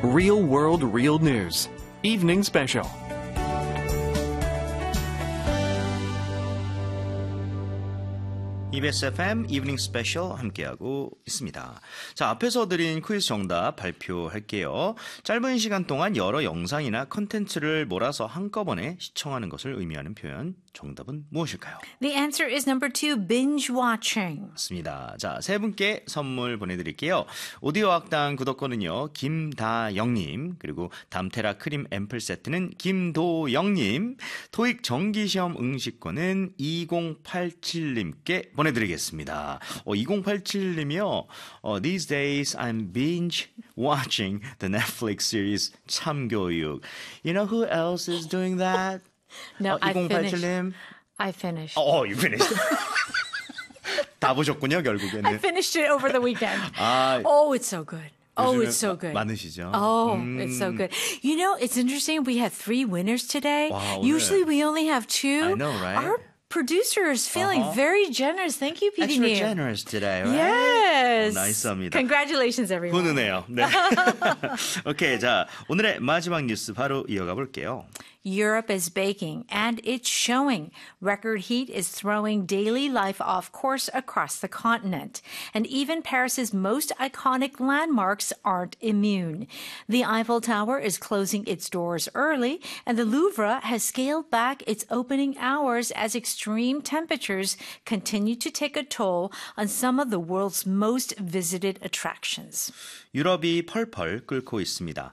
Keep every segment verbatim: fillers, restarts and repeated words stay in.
Real World Real News Evening Special. 이비에스 에프엠 이브닝 스페셜 함께하고 있습니다. 자, 앞에서 드린 퀴즈 정답 발표할게요. 짧은 시간 동안 여러 영상이나 컨텐츠를 몰아서 한꺼번에 시청하는 것을 의미하는 표현, 정답은 무엇일까요? The answer is number two, binge watching. 맞습니다. 자, 세 분께 선물 보내드릴게요. 오디오 학당 구독권은요, 김다영님, 그리고 담테라 크림 앰플 세트는 김도영님, 토익 정기시험 응시권은 이공팔칠님께 보내드리겠습니다. 어, 이공팔칠님이요, 어, These days I'm binge watching the Netflix series 참교육. You know who else is doing that? No, 어, I finished. 이공팔칠님. I finished. 어, you finished. 다 보셨군요, 결국에는. I finished it over the weekend. 아, oh, it's so good. Oh, 요즘에 it's so good. 많으시죠? Oh, 음. it's so good. You know, it's interesting. We had three winners today. 와, Usually 오늘. we only have two. I know, right? Our producer is feeling Uh-huh. very generous. Thank you, Extra 피디님. generous today, right? Yes. 어, 나이스합니다. Congratulations, everyone. 훈훈해요. 네. 오케이, 자, 오늘의 마지막 뉴스 바로 이어가 볼게요. Europe is baking, and it's showing. Record heat is throwing daily life off course across the continent. And even Paris's most iconic landmarks aren't immune. The Eiffel Tower is closing its doors early, and the Louvre has scaled back its opening hours as extreme temperatures continue to take a toll on some of the world's most visited attractions. 유럽이 펄펄 끓고 있습니다.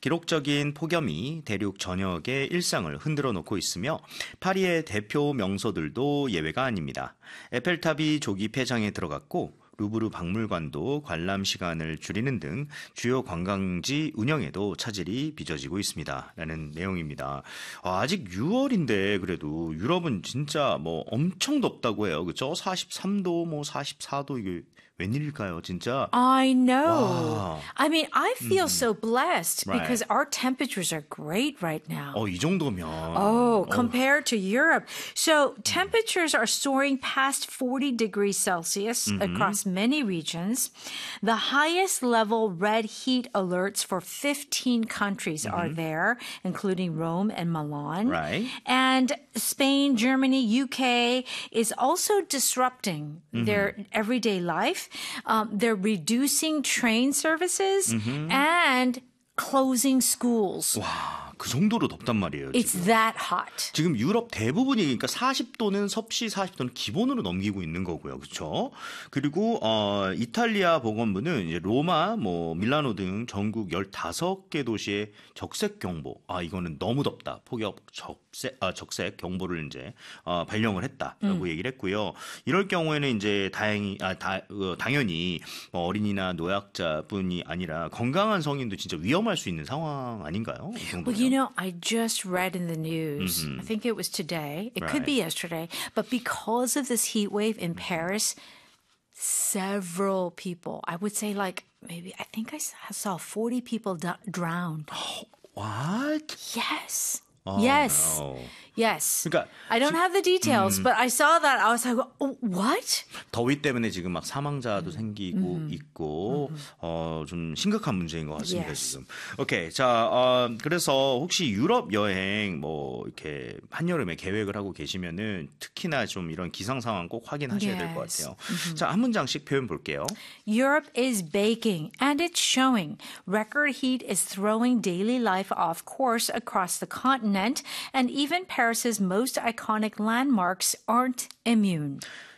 기록적인 폭염이 대륙 전역의 일상을 흔들어 놓고 있으며 파리의 대표 명소들도 예외가 아닙니다. 에펠탑이 조기 폐장에 들어갔고 루브르 박물관도 관람 시간을 줄이는 등 주요 관광지 운영에도 차질이 빚어지고 있습니다. 라는 내용입니다. 아, 아직 유월인데 그래도 유럽은 진짜 뭐 엄청 덥다고 해요. 그렇죠? 사십삼도 뭐 사십사도 이게 웬일일까요, 진짜? I know. Wow. I mean, I feel so blessed Right. because our temperatures are great right now. 어, 이 정도면. Oh, compared to Europe. So temperatures are soaring past forty degrees Celsius across many regions. The highest level red heat alerts for fifteen countries are there, including Rome and Milan. Right. And Spain, Germany, U K is also disrupting their everyday life. Um, they're reducing train services and closing schools. 와, 그 정도로 덥단 말이에요. It's 지금. that hot. 지금 유럽 대부분이 그러니까 사십도는 섭씨 사십도는 기본으로 넘기고 있는 거고요. 그렇죠? 그리고 어, 이탈리아 보건부는 이제 로마, 뭐 밀라노 등 전국 열다섯 개 도시에 적색 경보. 아, 이거는 너무 덥다. 폭염 적색 아, 적색 경보를 이제 어, 발령을 했다라고 음. 얘기를 했고요. 이럴 경우에는 이제 다행히 아, 다, 어, 당연히 뭐 어린이나 노약자뿐이 아니라 건강한 성인도 진짜 위험할 수 있는 상황 아닌가요? 이 정도면? Well, you know, I just read in the news, I think it was today, it could be Right. yesterday, but because of this heat wave in Paris, several people, I would say like maybe, I think I saw forty people d- drowned. What? Yes. Oh, yes. no. Yes. 그러니까 I don't have the details, but I saw that. I was like, oh, what? 더위 때문에 지금 막 사망자도 생기고 있고 어, 좀 심각한 문제인 것 같습니다. Yes. 지금. 오케이, 자 어, 그래서 혹시 유럽 여행 뭐 이렇게 한여름에 계획을 하고 계시면은 특히나 좀 이런 기상 상황 꼭 확인하셔야 될 것 Yes. 같아요. 자, 한 문장씩 표현 볼게요. Europe is baking, and it's showing. Record heat is throwing daily life off course across the continent, and even Paris's most iconic landmarks aren't immune.